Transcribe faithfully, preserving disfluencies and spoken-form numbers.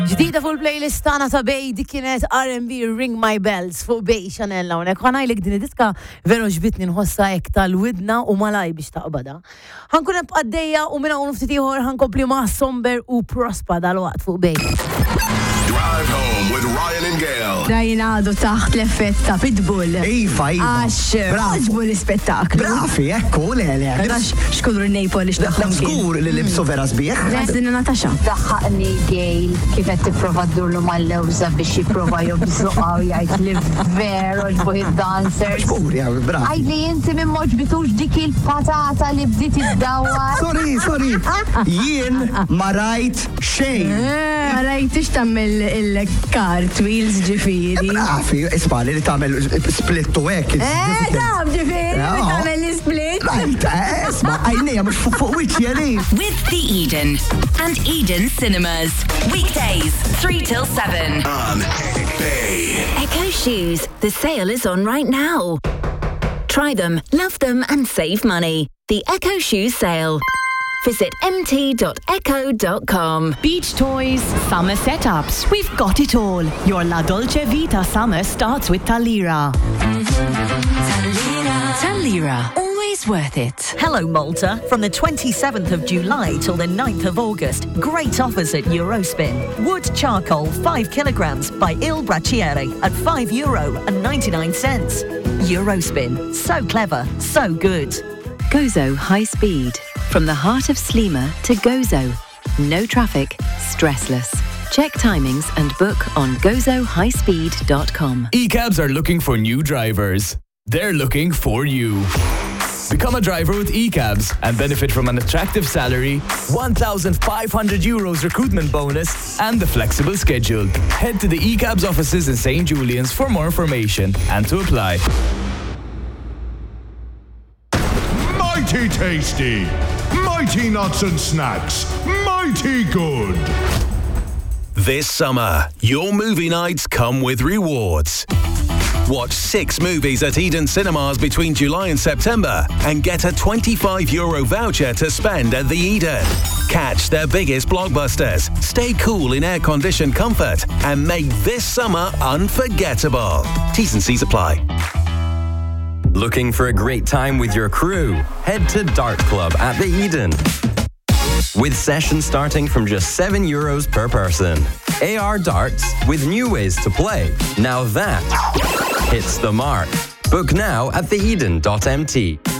Ġdida fuq il-playlist tagħna ta' Bej dik kienet R and B Ring My Bells fuq Bej Chanel hawnhekk. Ħanajlek din id-diska veru ġbitni nħossa hekk tal-widna u malaj biex taqbada. Ħankun hemm għaddejja u minn hawn ftit ieħor ħankompli ma' Somber u Prospa dal-waqt fuq Bej. Drive home with Ryan and Gail. Rajna għadu taħt l-effett ta' Pitbull. Iva, iva. Għax, għaġbu l-spettaklu. Brafi, ekku, le, Għax, xkudru n-nejpo li xtaħħom kien. Skur li libsu vera sbieħ. Għazdina Natasha. Daħħaqni Gail kifet t-prova d-durlu mal-lewza biex jiprofa jobżuqa u jgħajt li veru ġbuħ il-dancers. Skur, ja, brafi. Għajli jinti minn moġbitux dik il-patata li bdiet id-dawar. Sorry, sorry. Jien ma rajt xejn. Rajtix tammel il-cartwheels ġifiri. Brafi, isbali li tamel split u ek. Eh, dam ġifiri, li tammel l-split. Rajt, isma, għajnija mux fuq wiċi għali. With The Eden and Eden Cinemas. Weekdays, three till seven. On Bay. Echo Shoes. The sale is on right now. Try them, love them, and save money. The Echo Shoes sale. Visit m t dot echo dot com. Beach toys, summer setups. We've got it all. Your La Dolce Vita summer starts with Talira. Talira. Always worth it. Hello Malta. From the twenty-seventh of July till the ninth of August. Great offers at Eurospin. Wood charcoal five kilograms by Il Bracciere at five euro and ninety-nine cents. Eurospin. So clever, so good. Gozo High Speed. From the heart of Slima to Gozo. No traffic, stressless. Check timings and book on gozo high speed dot com. E-cabs are looking for new drivers. They're looking for you. Become a driver with E-cabs and benefit from an attractive salary, one thousand five hundred euros recruitment bonus, and the flexible schedule. Head to the E-cabs offices in Saint Julian's for more information and to apply. Mighty tasty, mighty nuts and snacks, mighty good. This summer, your movie nights come with rewards. Watch six movies at Eden Cinemas between July and September and get a twenty-five euro voucher to spend at the Eden. Catch their biggest blockbusters, stay cool in air-conditioned comfort, and make this summer unforgettable. T's and C's apply. Looking for a great time with your crew? Head to Dart Club at the Eden. With sessions starting from just seven euros per person. A R darts with new ways to play. Now that hits the mark. Book now at the eden dot m t.